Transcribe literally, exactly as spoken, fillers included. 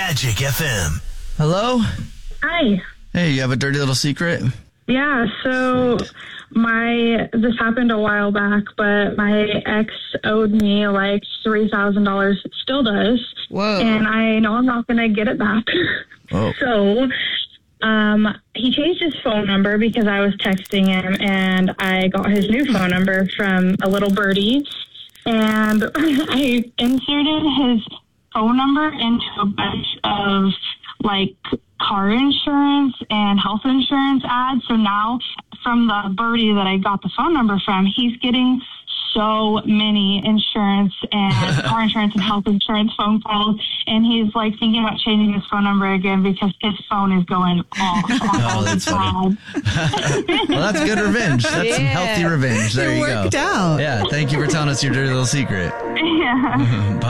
Magic F M. Hello? Hi. Hey, you have a dirty little secret? Yeah, so my this happened a while back, but my ex owed me like three thousand dollars. It still does. Whoa. And I know I'm not going to get it back. Oh. So um, he changed his phone number because I was texting him, and I got his new phone number from a little birdie. And I inserted his phone number into a bunch of like car insurance and health insurance ads. So now from the birdie that I got the phone number from, he's getting so many insurance and car insurance and health insurance phone calls. And he's like thinking about changing his phone number again because his phone is going off. Oh, that's funny. Well, that's good revenge. That's some Yeah. healthy revenge. There It you go. worked out. Yeah, thank you for telling us your dirty little secret. Yeah. Bye.